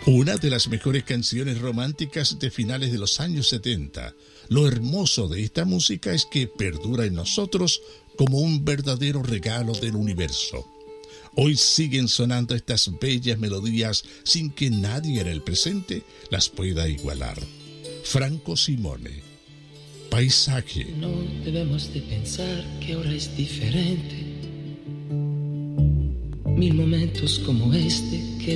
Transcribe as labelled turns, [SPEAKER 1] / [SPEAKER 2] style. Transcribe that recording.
[SPEAKER 1] Una de las mejores canciones románticas de finales de los años 70. Lo hermoso de esta música es que perdura en nosotros como un verdadero regalo del universo. Hoy siguen sonando estas bellas melodías sin que nadie en el presente las pueda igualar. Franco Simone, Paisaje.
[SPEAKER 2] No debemos de pensar que ahora es diferente. Mil momentos como este que